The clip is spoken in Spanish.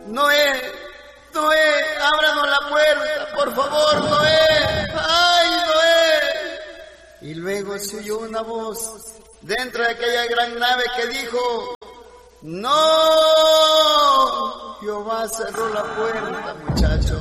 Noé, Noé, ábranos la puerta, por favor, Noé. ¡Ay, Noé! Y luego se oyó una voz dentro de aquella gran nave que dijo: ¡No! Jehová cerró la puerta, muchachos.